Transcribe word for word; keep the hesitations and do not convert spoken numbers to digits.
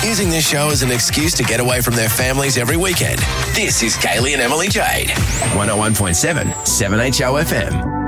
using this show as an excuse to get away from their families every weekend. This is Kaylee and Emily Jade. one oh one point seven, seven H O F M.